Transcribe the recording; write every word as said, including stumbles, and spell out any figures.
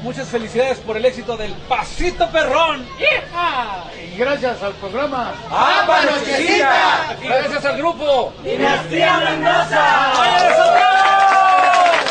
muchas felicidades por el éxito del Pasito Perrón. ¡Hija! Y gracias al programa ¡Ah, Nochecita! Y gracias al grupo Dinastía Mendoza. ¡Vaya